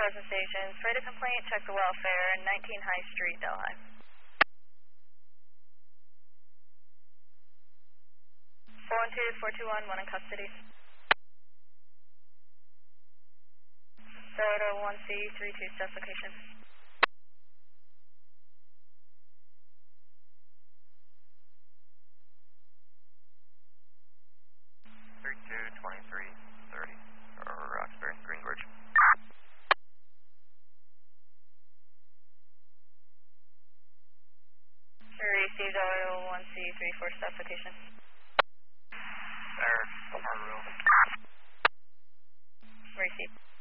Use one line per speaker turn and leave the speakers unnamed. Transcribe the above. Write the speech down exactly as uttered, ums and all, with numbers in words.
Present stations. Rate a complaint, check the welfare, nineteen High Street, Delhi. four one two, four two one, one in custody. Soda one C, three two, steps location.
three two, twenty-three, thirty, or Roxbury, Greenbridge.
Received auto one C, three four, steps location.
There, our room.
Received.